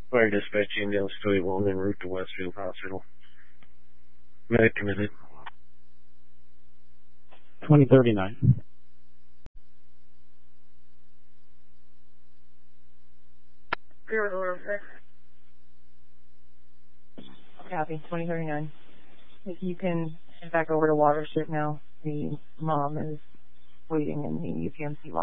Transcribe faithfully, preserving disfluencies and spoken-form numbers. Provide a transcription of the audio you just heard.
Fire dispatch ambulance two eight one en route to Westfield Hospital. Medic committed. twenty thirty-nine. Copy, twenty thirty-nine. If you can head back over to Watership now, the mom is waiting in the U P M C